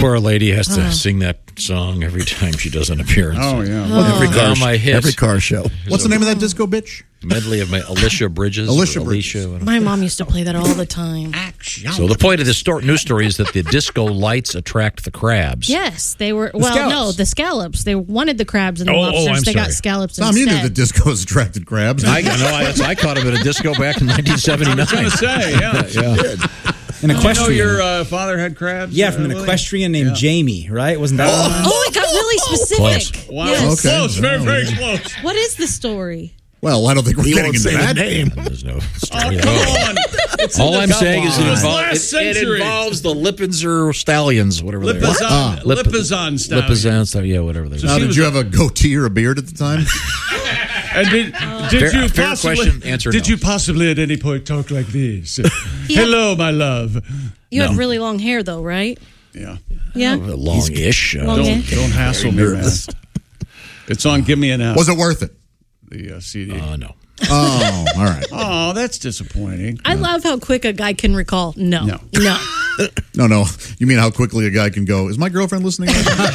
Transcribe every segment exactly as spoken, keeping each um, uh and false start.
poor lady has to sing that song every time she does an appearance. Oh, yeah. Oh. Every car, my hits. Every car show. What's the name of that disco bitch? Medley of my Alicia Bridges. Alicia Alicia. Bridges. My mom used to play that all the time. So the point of this story, news story is that the disco lights attract the crabs. Yes, they were. Well, scallops. no, the scallops. They wanted the crabs and the Oh, oh, lobsters. I'm they got sorry. scallops Tom, you instead. knew the discos attracted crabs. I, no, I, I caught him at a disco back in nineteen seventy-nine. I was going to say, yeah. Yeah. An You know equestrian. your uh, father had crabs? yeah, uh, from an Willie? equestrian named Yeah. Jamie, right? Wasn't that one? Oh, it got really specific. Wow. Yes. Okay. Close, very, very close. What is the story? Well, I don't think we're You getting won't into say that. the name. There's no Oh, story. come on. It's All in I'm the- saying is it, It was invol- last it, it century. involves the Lipizzan stallions, whatever they are. Lipizan, Ah. Lip- Lipizan style. Lipizzan style, yeah, whatever they So are. Now, she did was you a- have a goatee or a beard at the time? And did, did Fair- you fair possibly, question, answer Did no. you possibly at any point talk like this? He had- Hello, my love. You No. had really long hair, though, right? Yeah. Yeah. Long-ish. uh, Long Don't, hair. don't hassle me, man. It's on Give Me an F. Was it worth it? The uh, C D. Uh, no. Oh, all right. Oh, that's disappointing. I love how quick a guy can recall. No. No. No. No, no. You mean how quickly a guy can go, is my girlfriend listening?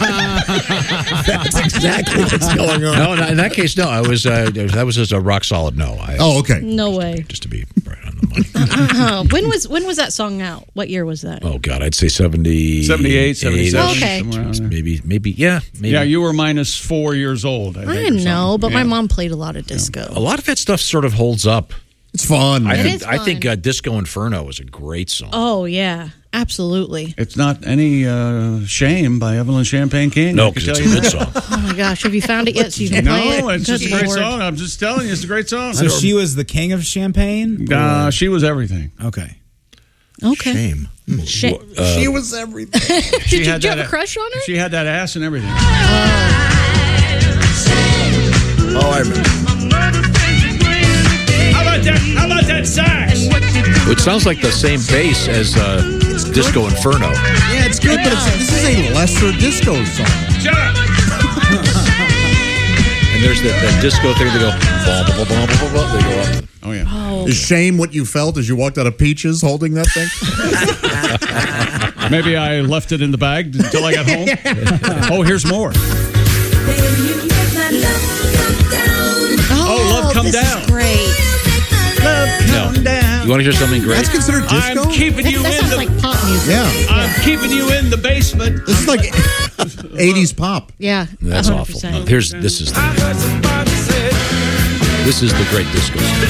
That's exactly what's going on. No, no, in that case, no. I was uh, that was just a rock solid no. I, Oh, okay. No way. just to be right on the money. Uh, when was when was that song out? What year was that? Oh God, I'd say seventy, seventy-eight, seventy-seven. Okay. somewhere around there. maybe, maybe, yeah, maybe. Yeah, you were minus four years old. I, think, I or didn't know, something. but my Yeah. mom played a lot of disco. A lot of that stuff sort of holds up. It's fun, I man. think is I think fun. uh, Disco Inferno is a great song. Oh yeah, absolutely. It's not any uh, shame by Evelyn Champagne King. no, I can because tell it's a you good that. song. Oh my gosh, have you found it yet? So you can play it. No, it's just a Good great Lord. song. I'm just telling you, it's a great song. So she was the king of champagne? Uh, Or- she was everything. okay. Okay. Shame. Shame. she was everything. Did She you, had did you have that- a crush on her? She had that ass and everything. Oh, I remember. How about that? How about that sax? It sounds like the same bass as uh, Disco Inferno. Yeah, it's good, but it's, this is a lesser disco song. Shut up. And there's that, that disco thing. They go, blah, blah, blah, blah, blah, blah, they go up. Oh yeah. Oh, Is shame what you felt as you walked out of Peaches holding that thing? Maybe I left it in the bag until I got home. Oh, here's more. oh, Love Come this Down. is great. No. You want to hear something great? That's considered disco? I'm keeping you That in sounds the. like pop music. Yeah. I'm keeping you in the basement. This is like eighties pop. Yeah, That's one hundred awful. percent. No, here's this is the, this is the great disco song.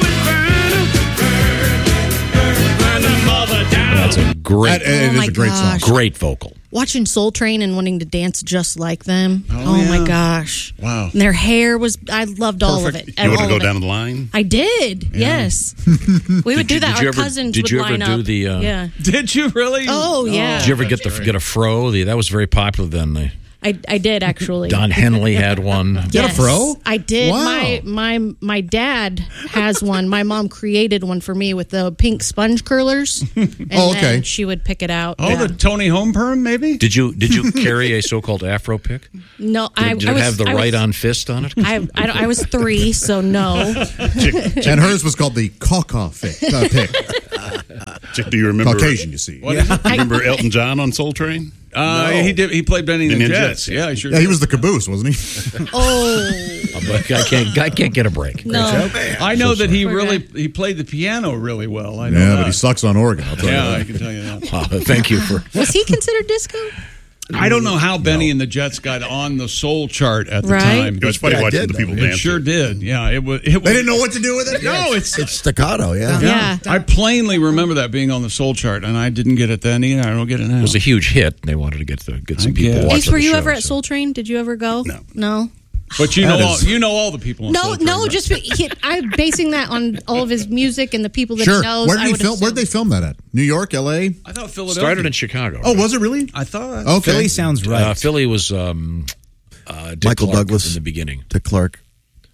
That's a great, That, it Oh is my a great gosh. song. great vocal. Watching Soul Train and wanting to dance just like them. Oh, Oh, my yeah. gosh. Wow. And their hair was, I loved all of it. You want all to go of it. down the line? I did, yes. We would Did do you- that. did Our you ever- cousins did would you ever line do up. the, uh, yeah. Did you really? Oh, yeah. Did you ever get the get a fro? The, that was very popular then. The, I, I did, actually. Don Henley had one. You got a fro? I did. Wow. My my my dad has one. My mom created one for me with the pink sponge curlers. And Oh, okay. then she would pick it out. Oh, Yeah. the Tony Home perm, maybe? Did you did you carry a so-called Afro pick? no, Did, I, did I it was, have the I right was, on fist on it? I, I, don't- I was three, so no. And hers was called the caw-caw pick. Uh, pick. Do you remember? Caucasian, you see. What is it? Remember Elton John on Soul Train? Uh, He did. He played Benny and the And the Jets. Jets, Yeah, I sure Yeah, he did. was the caboose, wasn't he? Oh, But I can't I can't get a break. no. I know that he Poor really guy. he played the piano really well. I know Yeah, that. but he sucks on organ. I'll tell Yeah, you I that. can tell you that. Wow, thank you for. Was he considered disco? I don't know how Benny and the Jets got on the soul chart at the Right. time. It was funny Yeah, I watching did the people It dance. sure did. Yeah, it was. It was They didn't know what to do with it? No, it's. It's staccato, yeah. Yeah. I plainly remember that being on the soul chart, and I didn't get it then either. I don't get it now. It was a huge hit. And they wanted to get the get some I people guess. watching. Ace, were the you show, ever at so- Soul Train? Did you ever go? No. No. But you know, That all, is- you know all the people on No, Soul Train, no, right? just he, I'm basing that on all of his music and the people that Sure. he knows. Where did I he would film? Where assume. did they film that at? New York, L A? I thought Philadelphia Started in Chicago. Oh, was it really? I thought. Okay. Philly sounds right. Uh, Philly was um, uh, Dick Michael Clark Douglas. in the beginning. To Clark.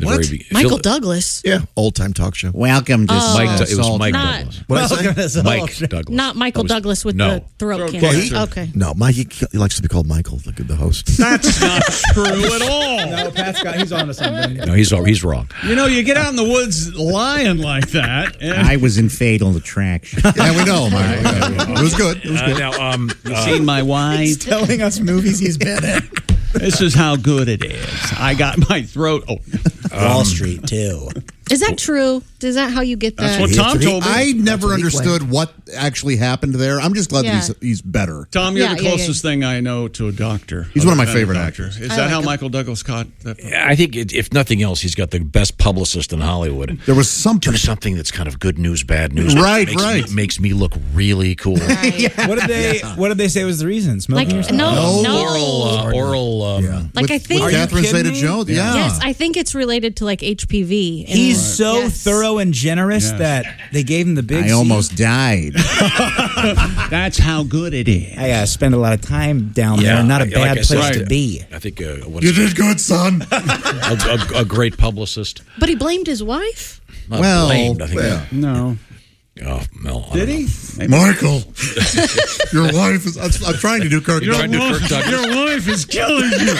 The What? very be- Michael Phil- Douglas. Yeah, old time talk show. Welcome to Oh. Mike, it was Salt Mike Not- Douglas. What I say? Welcome to Salt Mike Train. Douglas. Not Michael That was- Douglas with no. the throat Throat cancer. cancer. Okay. No, Mike. He, he likes to be called Michael, the, the host. That's not true at all. No, Pat's got, he's on to something. No, he's he's wrong. You know, you get out in the woods lying like that. And I was in Fatal Attraction. Yeah, we know, Mike. Yeah, it was good. It was Uh, good. now, um, you seen my wife? Telling us movies he's been in. This is how good it is. I got my throat. Oh, Wall Street, too. Is that true? Is that how you get that? that's what Tom he- told me. I never what he understood what actually happened there. I'm just glad Yeah. that he's, he's better. Tom, you're Yeah, the yeah, closest yeah. thing I know to a doctor. He's one of my other than a favorite doctor. actors. Is I that like how him. Michael Douglas caught that? I think it, if nothing else, he's got the best publicist in Hollywood. There was something. Do something that's kind of good news, bad news. Right, makes right. Me, makes me look really cool. Right. What did they What did they say was the reason? Smoking Like or something? no, No. no. Oral, uh, oral. Um, Yeah. Like with, I think. with Catherine kidding me? Zeta-Jones. Yeah. Yes, I think it's related to like H P V. and- He's so Yes. thorough and generous Yes. that they gave him the big I C. almost died. That's how good it is. I uh, spend a lot of time down Yeah, there. Not a like bad I place said, to be. I think uh, what's, You did good, son. a, a, a great publicist. But he blamed his wife. Not Well, blamed, I think. yeah. No. Oh, no, I Did don't he? know. Michael, your wife is. I'm, I'm trying to do Kirk Your, Trying to Douglas. Kirk Douglas. your wife is killing you.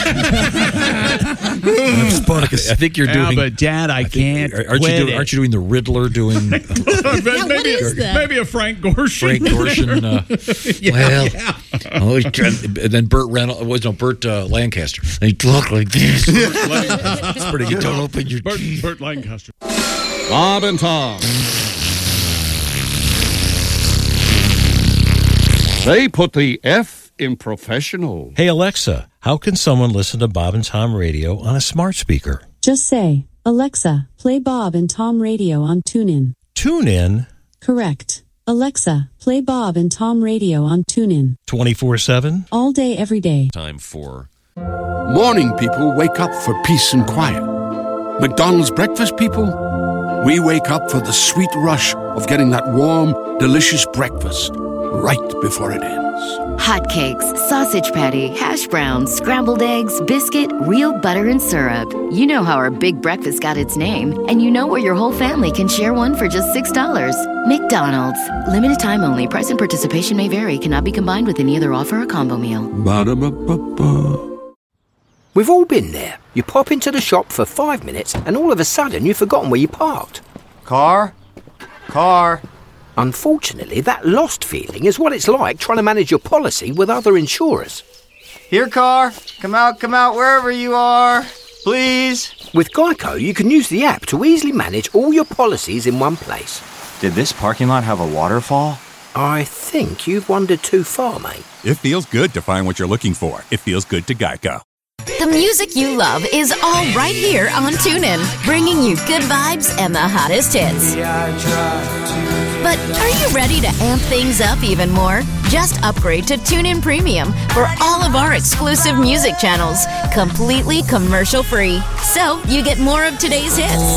I think you're Yeah, doing. but Dad, I, I think- can't. aren't you quit doing? it. Aren't you doing the Riddler? Doing maybe, what is that? maybe a Frank Gorshin. Frank Gorshin? Uh, well, oh, he's trying- and then Burt Reynolds was no Burt uh, Lancaster. And he talked like this. It's pretty good. Don't open your Burt, teeth. Burt Lancaster. Bob and Tom. They put the F in professional. Hey, Alexa, how can someone listen to Bob and Tom Radio on a smart speaker? Just say, Alexa, play Bob and Tom Radio on TuneIn. Tune in Correct. Alexa, play Bob and Tom Radio on TuneIn. twenty-four seven. All day, every day. Time for Morning people wake up for peace and quiet. McDonald's breakfast people, we wake up for the sweet rush of getting that warm, delicious breakfast right before it ends. Hotcakes, sausage patty, hash browns, scrambled eggs, biscuit, real butter and syrup. You know how our big breakfast got its name, and you know where your whole family can share one for just six dollars. McDonald's. Limited time only. Price and participation may vary. Cannot be combined with any other offer or combo meal. Ba-da-ba-ba-ba. We've all been there. You pop into the shop for five minutes and all of a sudden you've forgotten where you parked. Car? Car? Unfortunately, that lost feeling is what it's like trying to manage your policy with other insurers. Here, car. Come out, come out, wherever you are. Please. With Geico, you can use the app to easily manage all your policies in one place. Did this parking lot have a waterfall? I think you've wandered too far, mate. It feels good to find what you're looking for. It feels good to Geico. The music you love is all right here on TuneIn, bringing you good vibes and the hottest hits. But are you ready to amp things up even more? Just upgrade to TuneIn Premium for all of our exclusive music channels, completely commercial-free. So you get more of today's hits,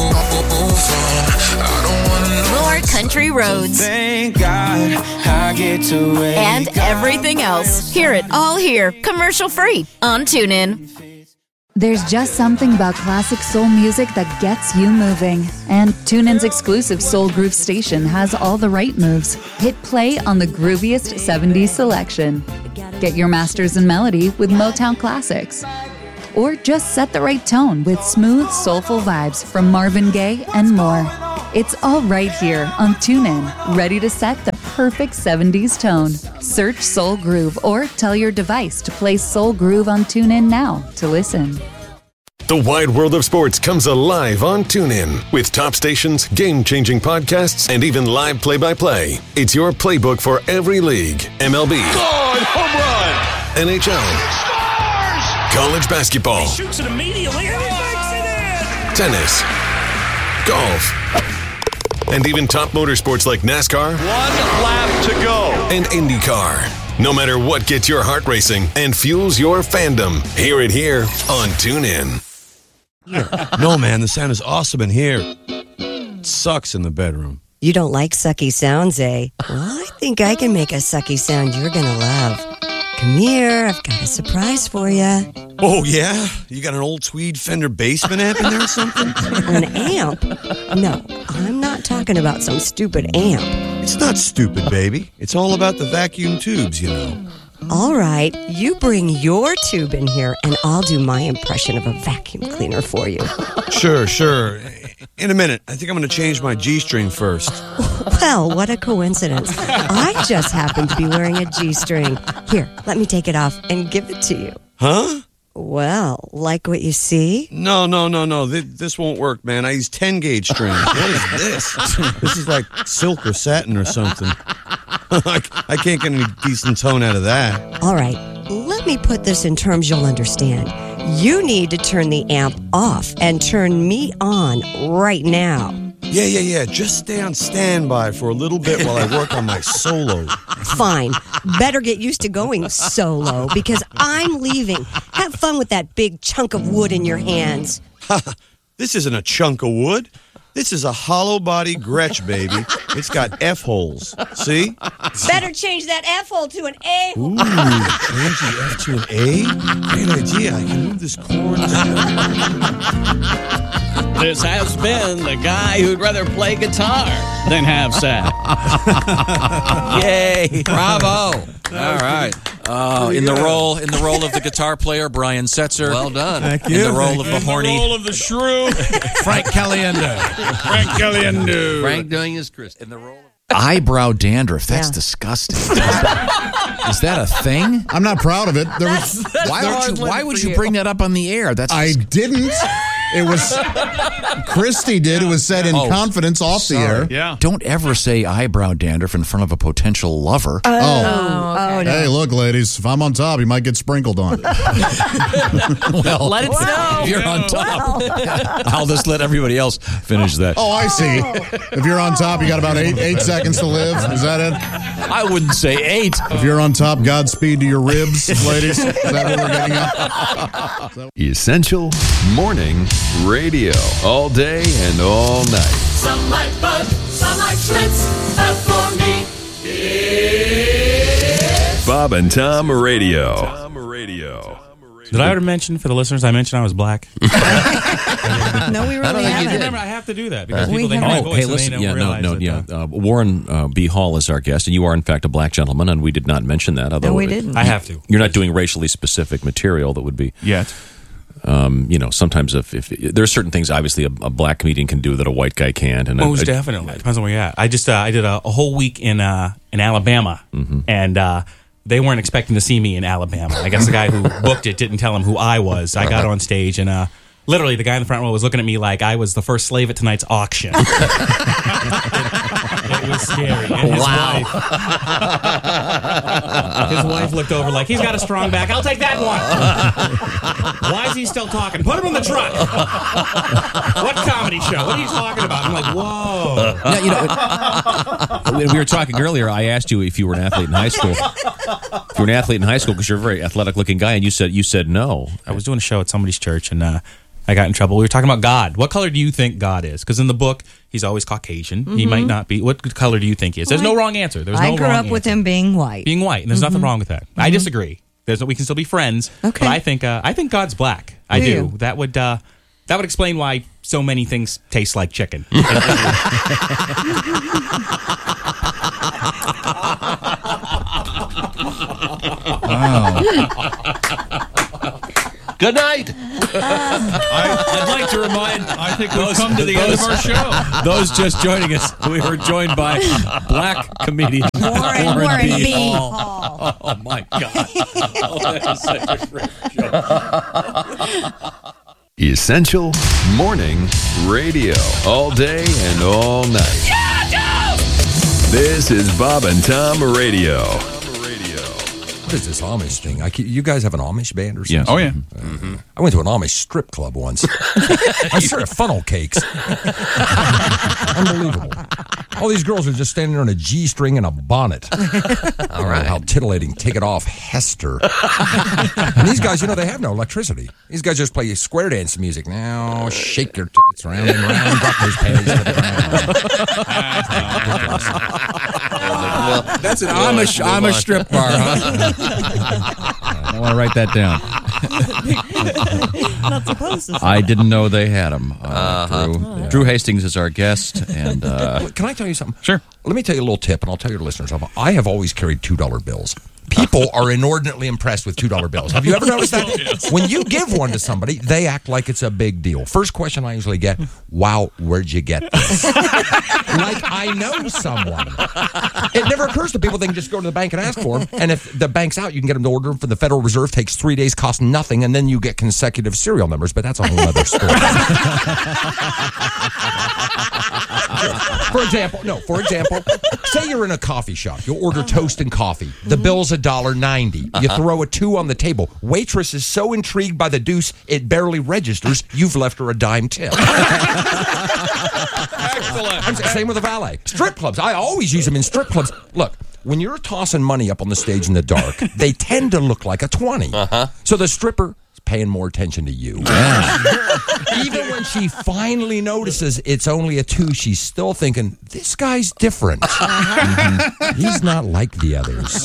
more country roads, Thank God I get to wake and everything else. Hear it all here, commercial-free on TuneIn. There's just something about classic soul music that gets you moving. And TuneIn's exclusive Soul Groove station has all the right moves. Hit play on the grooviest seventies selection. Get your masters in melody with Motown classics. Or just set the right tone with smooth, soulful vibes from Marvin Gaye and more. It's all right here on TuneIn, ready to set the perfect seventies tone. Search Soul Groove or tell your device to play Soul Groove on TuneIn now to listen. The wide world of sports comes alive on TuneIn with top stations, game-changing podcasts, and even live play-by-play. It's your playbook for every league. M L B, God, home run! N H L, Scores! college basketball, He shoots it immediately and he makes it in! tennis, golf, and even top motorsports like NASCAR. One lap to go. And IndyCar. No matter what gets your heart racing and fuels your fandom, hear it here on TuneIn. No, man, the sound is awesome in here. It sucks in the bedroom. You don't like sucky sounds, eh? Well, I think I can make a sucky sound you're gonna love. Come here, I've got a surprise for you. Oh, yeah? You got an old tweed Fender Bassman amp in there or something? An amp? No, I'm not talking about some stupid amp. It's not stupid, baby. It's all about the vacuum tubes, you know. All right, you bring your tube in here, and I'll do my impression of a vacuum cleaner for you. Sure, sure. In a minute. I think I'm going to change my G-string first. Well, what a coincidence. I just happen to be wearing a G-string. Here, let me take it off and give it to you. Huh? Well, like what you see? No, no, no, no. Th- this won't work, man. I use ten-gauge strings. What is this? This is like silk or satin or something. I, I can't get any decent tone out of that. All right, let me put this in terms you'll understand. You need to turn the amp off and turn me on right now. Yeah, yeah, yeah. Just stay on standby for a little bit while I work on my solo. Fine. Better get used to going solo because I'm leaving. Have fun with that big chunk of wood in your hands. This isn't a chunk of wood. This is a hollow body Gretsch, baby. It's got F holes. See? Better change that F hole to an A hole. Ooh, change the F to an A? Great idea. I can move this chord. This has been the guy who'd rather play guitar than have sex. Yay! Bravo! All right. Uh, in the role, in the role of the guitar player, Brian Setzer. Well done. Thank you. In the role of the In horny, the role of the shrew, Frank Caliendo. Frank Caliendo. Frank doing his Chris. In the role of eyebrow dandruff. That's Yeah. disgusting. Is that, is that a thing? I'm not proud of it. There was, That's- that's Why hard would you? Why living would for you bring that up on the air? That's I didn't. It was Christy did. It was said in Oh, confidence off the air. Yeah. Don't ever say eyebrow dandruff in front of a potential lover. Oh, Oh. oh, no. Hey, look, ladies. If I'm on top, you might get sprinkled on. Well, Let it snow. if you're on top, I'll just let everybody else finish that. Oh, I see. If you're on top, you got about eight eight seconds to live. Is that it? I wouldn't say eight. If you're on top, Godspeed to your ribs, ladies. Is that what we're getting at? Essential Morning Radio. All day and all night. Some like Bud, some like Schlitz, but for me, it's Bob and Tom Radio. Did I ever mention for the listeners? I mentioned I was black. No, we really I don't think you haven't. did. Remember, I have to do that because Uh, people we they hear my haven't. voice hey, and listen, they don't yeah, no, realize no, that, yeah. uh, Uh, Warren uh, B. Hall is our guest, and you are, in fact, a black gentleman, and we did not mention that. Although No, we didn't. I have to. You're not doing racially specific material that would be. Yet. Um, you know, sometimes if, if there are certain things, obviously, a, a black comedian can do that a white guy can't. And Most I, definitely. Depends on where you're at. I just uh, I did a, a whole week in uh, in Alabama, Mm-hmm. and uh, they weren't expecting to see me in Alabama. I guess the guy who booked it didn't tell him who I was. I got on stage, and uh, literally the guy in the front row was looking at me like I was the first slave at tonight's auction. It was scary. And his Wow. wife, his wife looked over like, he's got a strong back. I'll take that one. Why is he still talking? Put him in the truck. What comedy show? What are you talking about? I'm like, whoa. Now, you know, when we were talking earlier, I asked you if you were an athlete in high school. If you were an athlete in high school, because you're a very athletic-looking guy, and you said you said no. I was doing a show at somebody's church, and uh, I got in trouble. We were talking about God. What color do you think God is? Because in the book, he's always Caucasian. He Mhm. might not be. What color do you think he is? There's no Well, wrong answer. There's I no grew wrong up with answer. him being white. Being white, and there's nothing Mhm. wrong with that. I disagree. There's we can still be friends. Okay. But I think uh, I think God's black. I Do do. you? That would uh, that would explain why so many things taste like chicken. Wow. Good night. I, I'd like to remind I think we've come to the end of our show. Those just joining us, we were joined by black comedian Warren, Warren B. Hall. Hall. Oh my God! Oh, that is such a great show. Essential Morning Radio. All day and all night. This is Bob and Tom Radio. What is this Amish thing? I keep, you guys have an Amish band or something? Yes. Oh, yeah. Mm-hmm. I went to an Amish strip club once. I served funnel cakes. Unbelievable. All these girls are just standing there in a G-string and a bonnet. All right. How titillating. Take it off, Hester. And these guys, you know, they have no electricity. These guys just play square dance music. Now, shake your tits round and round, drop those panties to the ground. well, That's an well, Amish, move Amish on. strip bar, huh? I want to write that down. Not supposed to. I didn't know they had them. Uh, Uh-huh. Drew. Oh. Drew Hastings is our guest, and uh, Can I tell you something? Sure. Let me tell you a little tip, and I'll tell your listeners. I have always carried two dollar bills. People are inordinately impressed with two dollar bills. Have you ever noticed that? Yes. When you give one to somebody, they act like it's a big deal. First question I usually get, wow, where'd you get this? Like I know someone. It never occurs to people they can just go to the bank and ask for them. And if the bank's out, you can get them to order them from the Federal Reserve. Takes three days, costs nothing, and then you get consecutive serial numbers. But that's a whole other story. For example, no, for example, say you're in a coffee shop. You'll order toast and coffee. The bill's a dollar ninety. You throw a two on the table. Waitress is so intrigued by the deuce, it barely registers. You've left her a dime tip. Excellent. I'm saying, same with a valet. Strip clubs. I always use them in strip clubs. Look, when you're tossing money up on the stage in the dark, they tend to look like a twenty. Uh-huh. So the stripper is paying more attention to you. Even when she finally notices it's only a two, she's still thinking, this guy's different. Mhm. He's not like the others.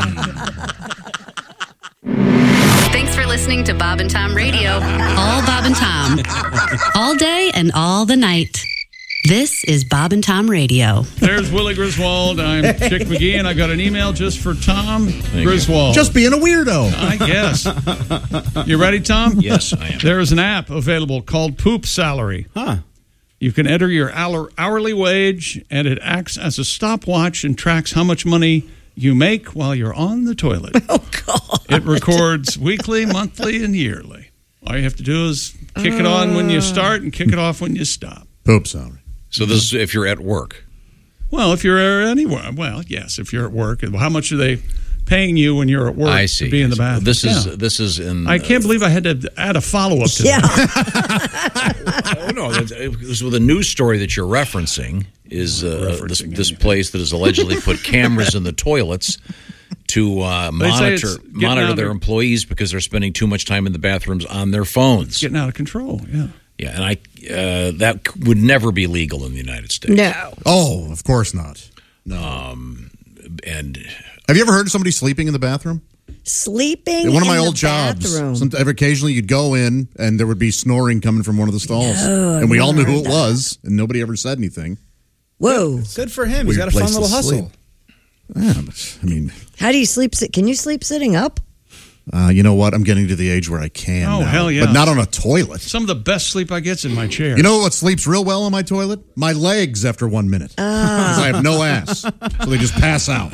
Thanks for listening to Bob and Tom Radio. All Bob and Tom. All day and all the night. This is Bob and Tom Radio. There's Willie Griswold. I'm Chick McGee, and I got an email just for Tom Griswold. Just being a weirdo. I guess. You ready, Tom? Yes, I am. There is an app available called Poop Salary. Huh. You can enter your hour- hourly wage, and it acts as a stopwatch and tracks how much money you make while you're on the toilet. Oh, God. It records weekly, monthly, and yearly. All you have to do is kick it on when you start and kick it off when you stop. Poop salary. So this is if you're at work. Well, if you're anywhere, well, yes, if you're at work, how much are they paying you when you're at work I see. to be in the I see. bathroom? This is Yeah. this is in. I can't believe I had to add a follow up to Yeah. that. Oh no! That's, it was with a news story that you're referencing is uh, this, this place that has allegedly put cameras in the toilets to uh, They say monitor it's getting monitor out their of- employees because they're spending too much time in the bathrooms on their phones. Getting out of control, yeah. Yeah, and I uh, that c- would never be legal in the United States. No. Oh, of course not. Um, and Have you ever heard of somebody sleeping in the bathroom? Sleeping One of my in old the jobs. bathroom. Some, every occasionally you'd go in and there would be snoring coming from one of the stalls. No, and we I've all knew never who heard it that. was, and nobody ever said anything. Whoa. Good for him. He's Weird got a fun place to little hustle. sleep. Yeah, but, I mean, How do you sleep? Sit? Can you sleep sitting up? uh, you know what? I'm getting to the age where I can. Oh, now, hell yeah. But not on a toilet. Some of the best sleep I get's in my chair. You know what sleeps real well on my toilet? My legs after one minute. Ah. Because I have no ass. So they just pass out.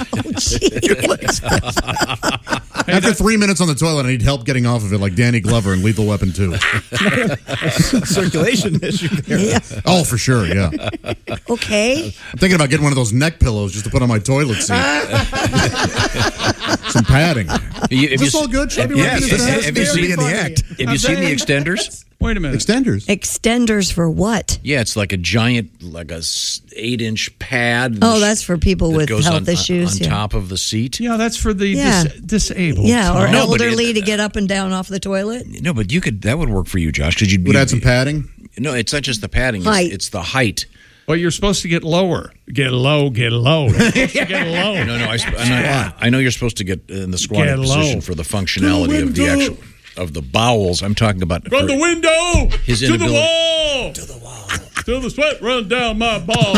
After three minutes on the toilet, I need help getting off of it like Danny Glover in Lethal Weapon two. Circulation issue there. Yeah. Oh, for sure, yeah. Okay. I'm thinking about getting one of those neck pillows just to put on my toilet seat. Some padding. You- Is have this you all s- good? Should I be Yes, working this have- fast? have you Very seen funny. Have you seen the extenders? Wait a minute. Extenders. Extenders for what? Yeah, it's like a giant, like a s- eight-inch pad. Oh, that's for people that with goes health on, issues. on yeah. top of the seat. Yeah, that's for the Yeah. dis- disabled. Yeah, or No, but elderly it- to get up and down off the toilet. No, but you could. That would work for you, Josh. Because you'd Would be, add some padding? No, it's not just the padding. It's, Height. it's the height. Well, you're supposed to get lower. Get low, get low. You're supposed to get low. No, no. I, sp- I, know, I know you're supposed to get in the squatting Get low. position for the functionality of the actual of the bowels. I'm talking about From the window His to the inability- wall. To the wall. Till the sweat runs down my balls.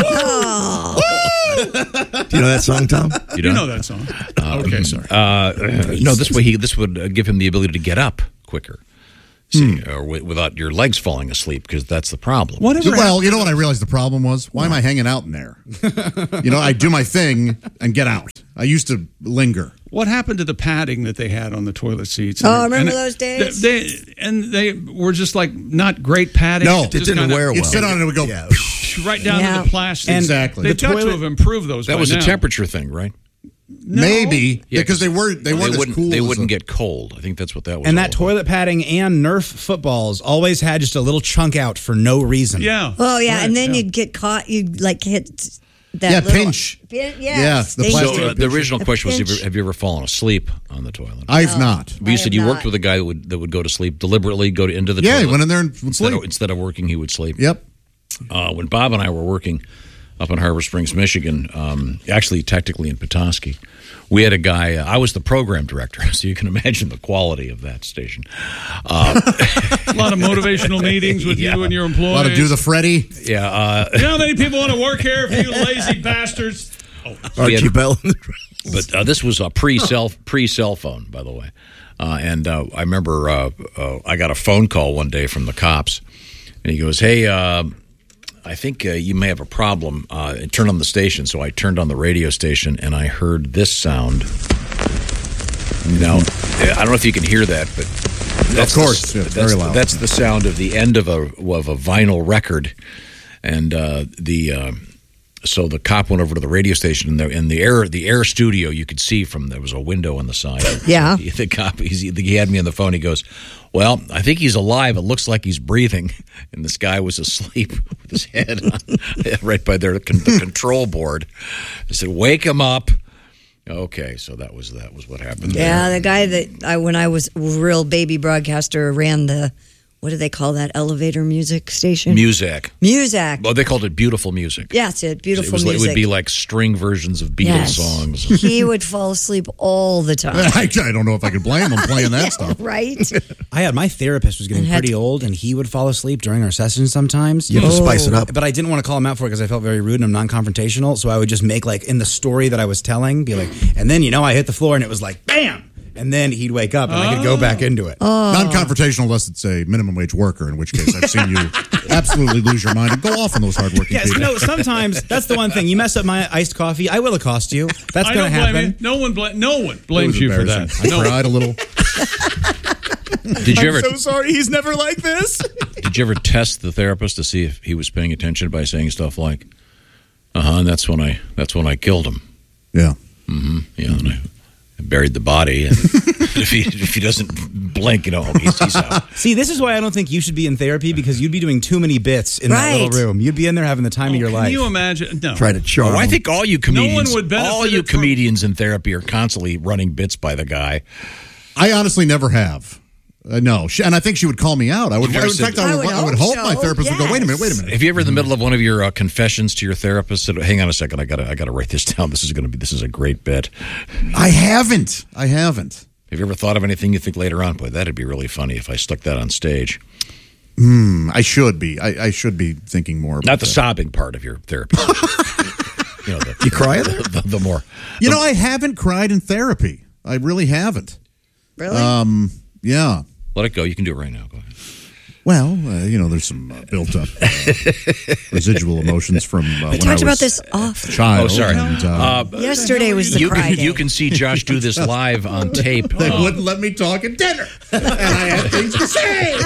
Do you know that song, Tom? You You don't? know that song. Okay, sorry. Uh, no, this way he this would uh, give him the ability to get up quicker. See, or wi- without your legs falling asleep, because that's the problem. Whatever. Well, you know what I realized the problem was? Why am I hanging out in there? You know, I do my thing and get out. I used to linger. What happened to the padding that they had on the toilet seats? Oh, And- remember and those days? They, they- and they were just like not great padding. No, Just It didn't kinda wear well. You'd sit on it and it would go. Yeah. right down Yeah. to the plastic. Exactly. They've The got to toilet- have improved those. That by was now. a temperature thing, right? No. Maybe Yeah, because they were they Well, weren't as wouldn't, cool. They as wouldn't the- get cold. I think that's what that was. And all that about. toilet padding and Nerf footballs always had just a little chunk out for no reason. Yeah. Oh yeah, Right, and then yeah. you'd get caught. You'd like hit that. Yeah, little, pinch. Pin, Yeah, yes, the thank plastic So you. uh, the original A question was: have you, pinch. have you ever fallen asleep on the toilet? I've not. But you I said have you not. worked with a guy that would that would go to sleep deliberately, go to, into the Yeah, he toilet. went in there and would Instead sleep. of, instead of working, he would sleep. Yep. Uh, when Bob and I were working up in Harbor Springs, Michigan. Um, actually, technically in Petoskey. We had a guy, uh, I was the program director, so you can imagine the quality of that station. Uh, a lot of motivational meetings with yeah. you and your employees. A lot of do the Freddy. Yeah. Uh, you know how many people want to work here for you lazy bastards? Oh. Archie Bell. But uh, this was a pre-cell, pre-cell phone, by the way. Uh, and uh, I remember uh, uh, I got a phone call one day from the cops, and he goes, hey, uh, I think uh, you may have a problem. Uh, turn on the station. So I turned on the radio station, and I heard this sound. Now, I don't know if you can hear that, but that's of course, the, yeah, that's, very loud. That's the sound of the end of a of a vinyl record, and uh, the. Uh, So the cop went over to the radio station, and the, in the air the air studio, you could see from there was a window on the side. Yeah. So the cop, he's, he had me on the phone. He goes, "Well, I think he's alive. It looks like he's breathing." And this guy was asleep with his head on, right by their the control board. I said, "Wake him up." Okay, so that was that was what happened. Yeah, there. the guy that I when I was a real baby broadcaster ran the. What do they call that elevator music station? Music. Music. Well, they called it beautiful music. Yeah, it's it. Beautiful it was, music. It would be like string versions of Beatles Yes. songs. He would fall asleep all the time. I, I don't know if I could blame him playing that stuff. Right? I had my therapist was getting And had pretty to- old, and he would fall asleep during our sessions sometimes. You have to spice it up. But I didn't want to call him out for it because I felt very rude and I'm non-confrontational. So I would just make like in the story that I was telling, be like, and then you know I hit the floor and it was like, bam. And then he'd wake up and I could go back into it. Non-confrontational unless it's a minimum wage worker, in which case I've seen you absolutely lose your mind and go off on those hardworking Yes, people. no, sometimes that's the one thing. You mess up my iced coffee, I will accost you. That's I going to don't blame happen. you. No one, bla- no one It blames was you for that. embarrassing. I No. cried a little. Did you ever I'm so sorry. He's never like this. Did you ever test the therapist to see if he was paying attention by saying stuff like, "Uh huh," and that's when I that's when I killed him. Yeah. Mm-hmm. Yeah, and I buried the body, and if he if he doesn't blink, you know, he's, he's out. See, this is why I don't think you should be in therapy because you'd be doing too many bits in that Right. little room. You'd be in there having the time of your Can life. you imagine? No. Try to charm. Oh, I think all you comedians, would benefit all you from- comedians in therapy are constantly running bits by the guy. I honestly never have. Uh, no, she, and I think she would call me out. I would. You've never In fact, said- I I would, would I would hope hope my so, therapist would go. Wait a minute. Wait a minute. If you're ever in the middle of one of your uh, confessions to your therapist, said, "Hang on a second, I gotta I gotta write this down. This is gonna be this is a great bit." I haven't. I haven't. Have you ever thought of anything you think later on? Boy, that'd be really funny if I stuck that on stage. Hmm. I should be. I, I should be thinking more. About Not the that. sobbing part of your therapy. you know, the, You cry the, the, the more. You know, I haven't cried in therapy. I really haven't. Really? Um. Yeah. Let it go. You can do it right now. Go ahead. Well, uh, you know, there's some uh, built-up uh, residual emotions from uh, we when I talked was about this off. a child. Oh, sorry. And, uh, Uh, Yesterday was the you, cry can, day. you can see Josh do this live on tape. they wouldn't let me talk at dinner, and I had things to say.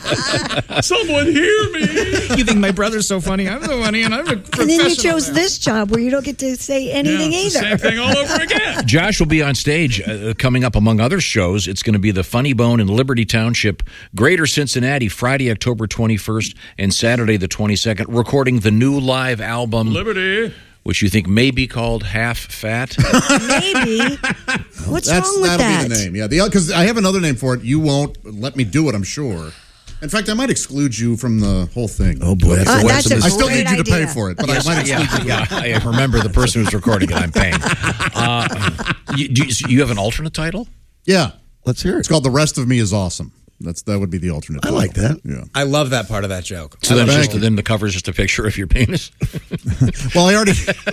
Someone hear me. You think my brother's so funny? I'm so funny, and I'm a professional. And then you chose now. this job where you don't get to say anything Yeah, it's the either. same thing all over again. Josh will be on stage uh, coming up among other shows. It's going to be the Funny Bone in Liberty Township, Greater Cincinnati, Friday, October twenty-first, and Saturday the twenty-second, recording the new live album, Liberty. which you think may be called Half Fat. Maybe. What's That's, wrong with that'll that? be the name. Yeah, because I have another name for it. You won't let me do it, I'm sure. In fact, I might exclude you from the whole thing. Oh boy, that's Uh, a that's a I still great need you to pay idea. for it, but Yes, I might yeah, exclude you. yeah, I remember the person who's recording it. I'm paying. Uh, you, do you, you have an alternate title? Yeah, Let's hear it. it's called "The Rest of Me Is Awesome." That's that would be the alternate. I like title. that. Yeah. I love that part of that joke. So I then, love just, it. then the cover is just a picture of your penis. Well, I already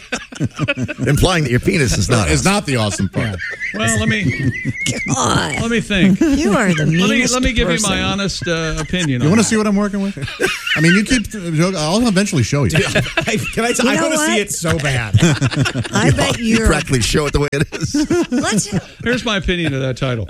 Implying that your penis is not. is not the awesome part. Well, let me God. let me think. You are the Let me meanest let me give person. you my honest uh, opinion. You on want to that. see what I'm working with? I mean, you keep. I'll eventually show you. I, can I, t- You I know want to what? see it so bad. I bet You you're. practically show it the way it is. Let's. Here's my opinion of that title.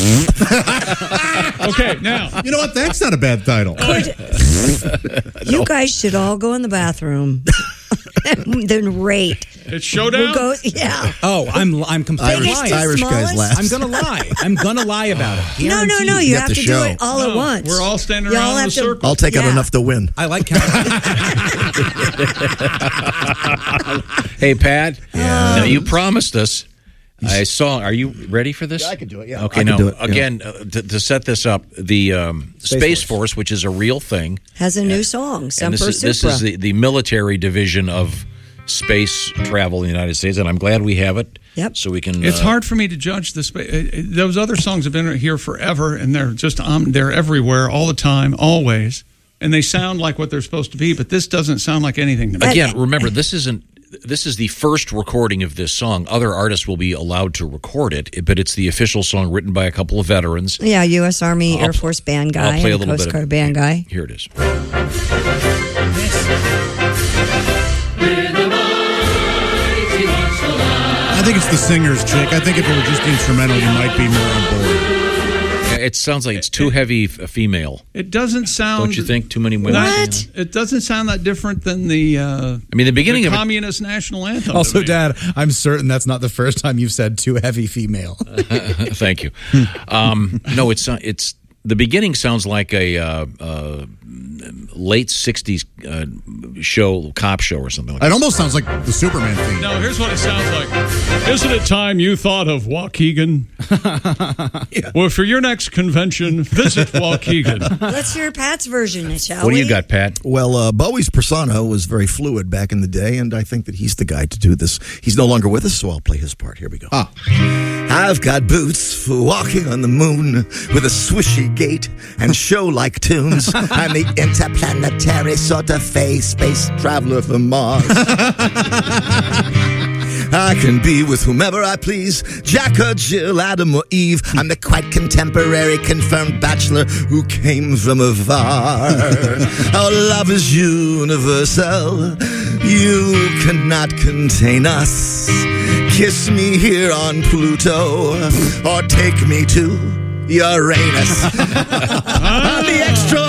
Okay, now You know what? That's not a bad title. You guys should all go in the bathroom. And then rate. it's showdown. Who goes? Yeah. Oh, I'm I'm completely Biggest lying. to Irish guys smallest? laugh. I'm gonna lie. I'm gonna lie about it. No, no, Guaranteed. no. You, You have, have to, to do show. it all No, at once. we're all standing Y'all around in have a to- circle. I'll take out Yeah. enough to win. I like counting. Hey, Pat. Yeah. Now, you promised us. I saw. Are you ready for this? Yeah, I can do it, yeah. Okay. I can now, do it, yeah. again, uh, to, to set this up, the um, Space, Space Force. Force. which is a real thing, Has a new song. and Semper this is, this Supra. is the, the military division of space travel in the United States, and I'm glad we have it. Yep. So we can. It's uh, hard for me to judge the space. Those other songs have been here forever, and they're just um, they're everywhere, all the time, always, and they sound like what they're supposed to be. But this doesn't sound like anything to me. Again, remember, this isn't. This is the first recording of this song. Other artists will be allowed to record it, but it's the official song written by a couple of veterans. Yeah, U S Army I'll Air Force band guy, I'll play a and little Coast bit Guard of, band guy. Here it is. I think it's the singer's chick. I think if it were just instrumental, you might be more on board. Yeah, it sounds like it's too heavy f- female. It doesn't sound. Don't you think? Too many women. What? It doesn't sound that different than the. Uh, I mean, the beginning the of it- communist national anthem. Also, to me. Dad, I'm certain that's not the first time you've said too heavy female. Thank you. Um, no, it's uh, it's the beginning sounds like a uh, uh, late sixties uh, show, cop show or something like that. It almost sounds like the Superman theme. No, here's what it sounds like. Isn't it time you thought of Waukegan? yeah. Well, for your next convention, visit Waukegan. Let's hear Pat's version, shall What we? do you got, Pat? Well, uh, Bowie's persona was very fluid back in the day, and I think that he's the guy to do this. He's no longer with us, so I'll play his part. Here we go. Ah. I've got boots for walking on the moon with a swishy gait and show-like tunes. I'm the interplanetary sort of face space traveler from Mars. I can be with whomever I please, Jack or Jill, Adam or Eve. I'm the quite contemporary confirmed bachelor who came from afar. Our love is universal. You cannot contain us. Kiss me here on Pluto or take me to Uranus. I'm the extra